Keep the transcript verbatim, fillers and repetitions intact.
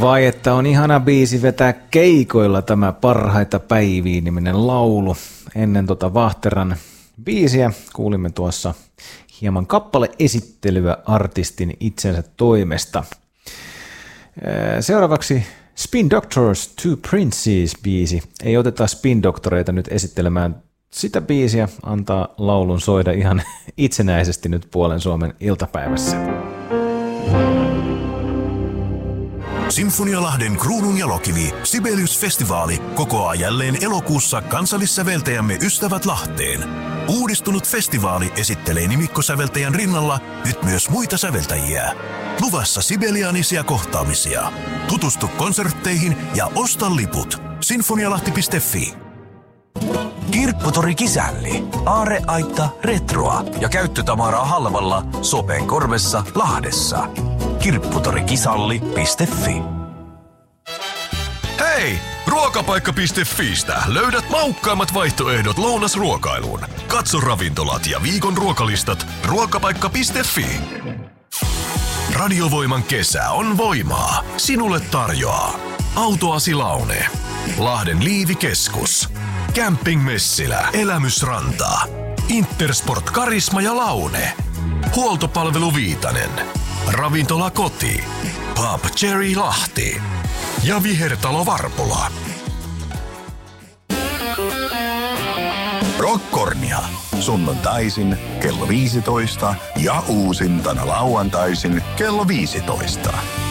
Vai että on ihana biisi vetää keikoilla tämä Parhaita päiviä -niminen laulu. Ennen tota Vahteran biisiä kuulimme tuossa hieman kappaleesittelyä artistin itsensä toimesta. Seuraavaksi Spin Doctors Two Princes -biisi. Ei oteta Spin Doctoreita nyt esittelemään sitä biisiä, antaa laulun soida ihan itsenäisesti nyt puolen Suomen iltapäivässä. Sinfonialahden kruunun jalokivi Sibelius-festivaali kokoaa jälleen elokuussa kansallissäveltäjämme Ystävät Lahteen. Uudistunut festivaali esittelee nimikkosäveltäjän rinnalla nyt myös muita säveltäjiä. Luvassa sibelianisia kohtaamisia. Tutustu konsertteihin ja osta liput. sinfonialahti piste fi. Kirpputori Kisälli. Aarreaitta retroa ja käyttötavaraa halvalla Sopen korvessa Lahdessa. kirpputorikisalli piste fi. Hei! Ruokapaikka piste fiistä löydät maukkaammat vaihtoehdot lounasruokailuun. Katso ravintolat ja viikon ruokalistat ruokapaikka piste fi. Radiovoiman kesä on voimaa. Sinulle tarjoaa Autoasi Laune, Lahden Liivikeskus, Camping Messilä, Elämysrantaa, Intersport Karisma ja Laune, Huoltopalvelu Viitanen, Ravintola Koti, Pub Cherry Lahti ja Vihertalo Varpola. Rockornia. Sunnuntaisin kello viisitoista ja uusintana lauantaisin kello viisitoista.